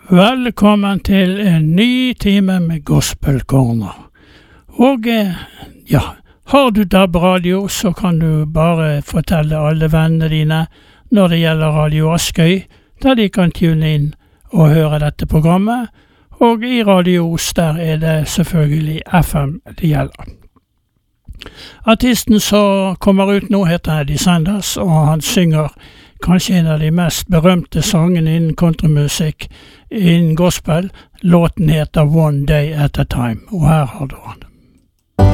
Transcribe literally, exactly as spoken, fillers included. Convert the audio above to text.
Velkommen til en ny time med Gospel Corner. Og eh, ja, har du D A B-radio, så kan du bare fortelle alle vennene dine når det gjelder Radio Askøy, der de kan tune inn og høre dette programmet. Og i Radio Os, der er det selvfølgelig F M det gjelder. Artisten som kommer ut nå heter Eddie Sanders, og han synger kanskje en av de mest berømte sangene innen countrymusikk, innen gospel. Låten heter One Day at a Time, og her har du han.